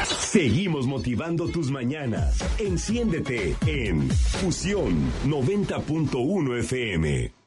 Seguimos motivando tus mañanas. Enciéndete en Fusión 90.1 FM.